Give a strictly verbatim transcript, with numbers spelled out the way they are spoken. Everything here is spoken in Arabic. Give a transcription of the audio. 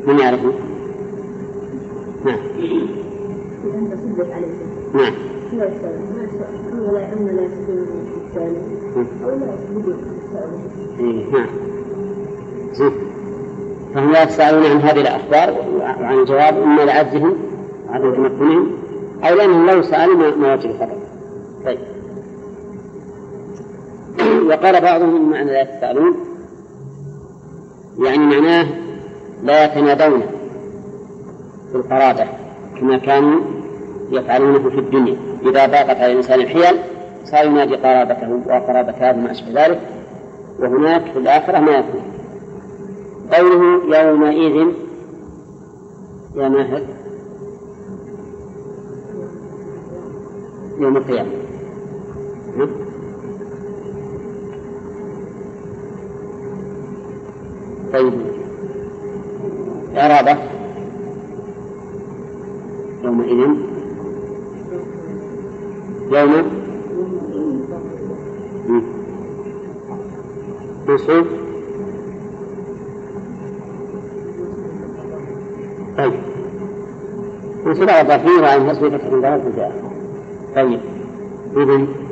من يعرفه؟ نعم. أنت صدق عليه. نعم. لا يسأل ما يسأل ولا أن لا يسأل الثاني أو لا يسأل إيه نعم. زين. فهم لا يسألون عن هذه الأخبار وعن الجواب إما لعجزهم عدم تمكنهم أو لأنهم لو سألوا ما وجه الخطأ. طيب. وقال بعضهم معنى لا يتساءلون يعني معناه لا يتنادون في القرابة كما كانوا يفعلونه في الدنيا. إذا ضاقت على الإنسان الحيل صار ينادي قرابته وقرابة هذا ما أشبه ذلك، وهناك في الآخرة ما يكون. قوله يومئذ يا ماهر يوم القيامة. طيب إعرابة يومئذ يوم منصوب. طيب منصوب على ضفير عن نصب فتح الضرب في الآخر. طيب إذن